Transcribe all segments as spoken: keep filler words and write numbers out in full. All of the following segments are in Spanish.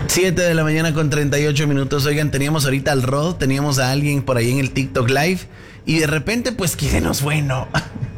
siete de la mañana con treinta y ocho minutos. Oigan, teníamos ahorita al Rod, teníamos a alguien por ahí en el TikTok Live y de repente pues que se nos fue, ¿no?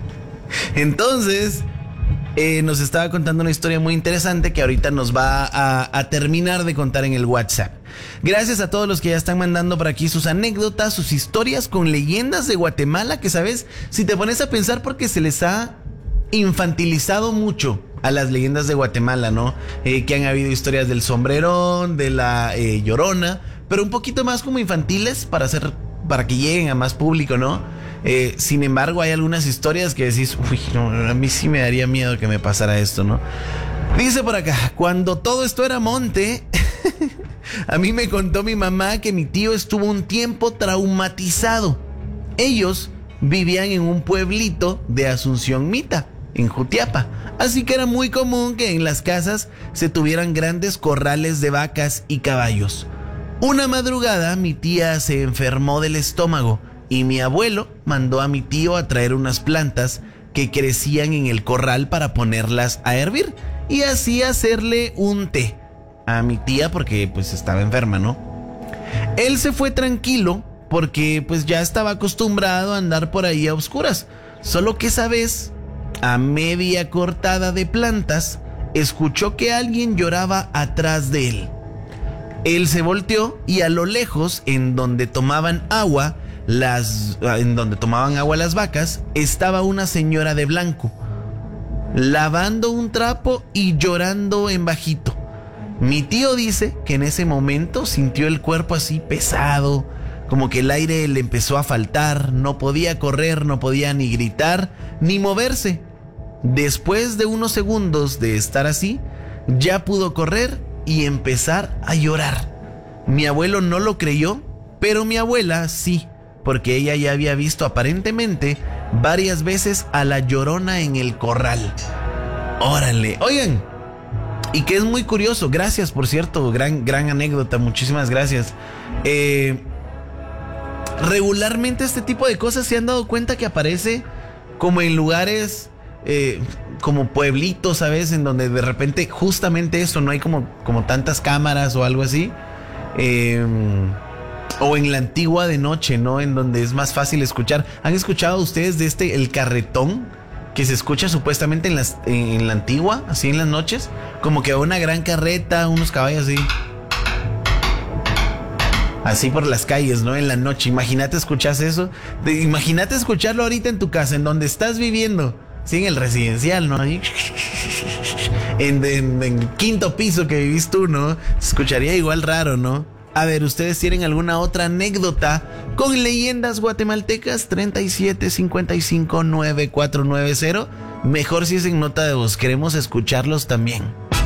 Entonces eh, nos estaba contando una historia muy interesante que ahorita nos va a, a terminar de contar en el WhatsApp. Gracias a todos los que ya están mandando por aquí sus anécdotas, sus historias con leyendas de Guatemala, que sabes, si te pones a pensar, porque se les ha infantilizado mucho a las leyendas de Guatemala, ¿no? Eh, que han habido historias del sombrerón, de la eh, Llorona, pero un poquito más como infantiles para hacer, para que lleguen a más público, ¿no? Eh, sin embargo, hay algunas historias que decís, uy, no, a mí sí me daría miedo que me pasara esto, ¿no? Dice por acá, cuando todo esto era monte, a mí me contó mi mamá que mi tío estuvo un tiempo traumatizado. Ellos vivían en un pueblito de Asunción Mita, en Jutiapa, así que era muy común que en las casas se tuvieran grandes corrales de vacas y caballos. Una madrugada mi tía se enfermó del estómago y mi abuelo mandó a mi tío a traer unas plantas que crecían en el corral para ponerlas a hervir y así hacerle un té a mi tía porque pues estaba enferma, ¿no? Él se fue tranquilo porque pues ya estaba acostumbrado a andar por ahí a oscuras, solo que esa vez, a media cortada de plantas, escuchó que alguien lloraba atrás de él. Él se volteó y a lo lejos, en donde tomaban agua las, en donde tomaban agua las vacas, estaba una señora de blanco, lavando un trapo y llorando en bajito. Mi tío dice que en ese momento sintió el cuerpo así pesado, como que el aire le empezó a faltar, no podía correr, no podía ni gritar, ni moverse. Después de unos segundos de estar así, ya pudo correr y empezar a llorar. Mi abuelo no lo creyó, pero mi abuela sí, porque ella ya había visto aparentemente varias veces a la Llorona en el corral. Órale, oigan, y que es muy curioso, gracias por cierto, gran, gran anécdota, muchísimas gracias. Eh, regularmente este tipo de cosas se han dado cuenta que aparece como en lugares... Eh, como pueblitos, ¿sabes? En donde de repente justamente eso, no hay como, como tantas cámaras o algo así. Eh, o en la antigua de noche, ¿no? En donde es más fácil escuchar. ¿Han escuchado ustedes de este, el carretón? Que se escucha supuestamente en, las, en, en la antigua, así en las noches. Como que una gran carreta, unos caballos así. Así por las calles, ¿no? En la noche. Imagínate escuchas eso. De, imagínate escucharlo ahorita en tu casa, en donde estás viviendo. Sí, en el residencial, ¿no? Ahí, en, en, en el quinto piso que vivís tú, ¿no? Se escucharía igual raro, ¿no? A ver, ¿ustedes tienen alguna otra anécdota con leyendas guatemaltecas? treinta y siete cincuenta y cinco noventa y cuatro noventa. Mejor si es en nota de voz, queremos escucharlos también.